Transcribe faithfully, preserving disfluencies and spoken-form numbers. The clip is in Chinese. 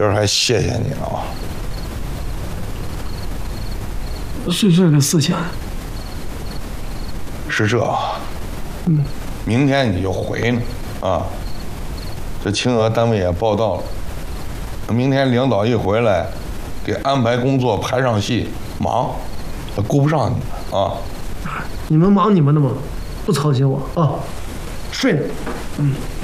今儿还谢谢你了啊。 是这个事情。 是这， 嗯， 明天你就回呢，啊，这青娥单位也报道了，明天领导一回来，给安排工作排上戏，忙，他顾不上你们啊。 你们忙你们的嘛，不操心我啊，睡了。嗯。